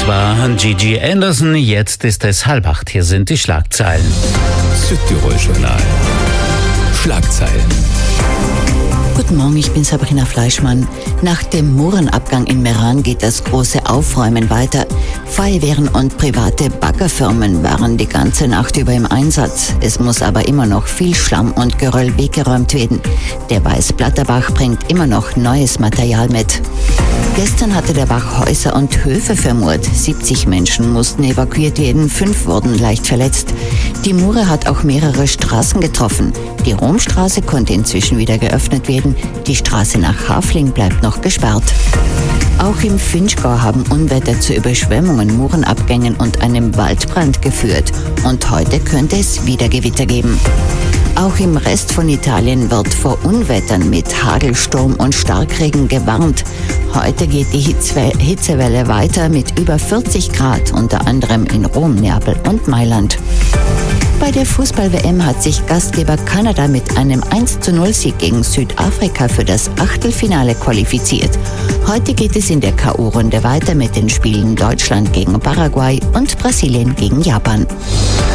Das war Gigi Anderson. Jetzt ist es 7:30. Hier sind die Schlagzeilen. Südtirol Journal. Schlagzeilen. Guten Morgen, ich bin Sabrina Fleischmann. Nach dem Murenabgang in Meran geht das große Aufräumen weiter. Feuerwehren und private Baggerfirmen waren die ganze Nacht über im Einsatz. Es muss aber immer noch viel Schlamm und Geröll weggeräumt werden. Der Weißblatterbach bringt immer noch neues Material mit. Gestern hatte der Bach Häuser und Höfe vermurt. 70 Menschen mussten evakuiert werden, 5 wurden leicht verletzt. Die Mure hat auch mehrere Straßen getroffen. Die Romstraße konnte inzwischen wieder geöffnet werden. Die Straße nach Hafling bleibt noch gesperrt. Auch im Finchgau haben Unwetter zu Überschwemmungen, Murenabgängen und einem Waldbrand geführt. Und heute könnte es wieder Gewitter geben. Auch im Rest von Italien wird vor Unwettern mit Hagelsturm und Starkregen gewarnt. Heute geht die Hitzewelle weiter mit über 40 Grad, unter anderem in Rom, Neapel und Mailand. Bei der Fußball-WM hat sich Gastgeber Kanada mit einem 1:0-Sieg gegen Südafrika für das Achtelfinale qualifiziert. Heute geht es in der K.O.-Runde weiter mit den Spielen Deutschland gegen Paraguay und Brasilien gegen Japan.